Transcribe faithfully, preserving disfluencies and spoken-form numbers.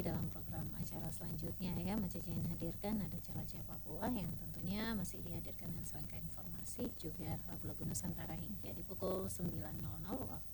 dalam program acara selanjutnya ya. Majejen hadirkan ada Celaceh Papua yang tentunya masih dihadirkan dengan serangkaian informasi juga lagu-lagu Nusantara hingga di pukul sembilan nol nol waktu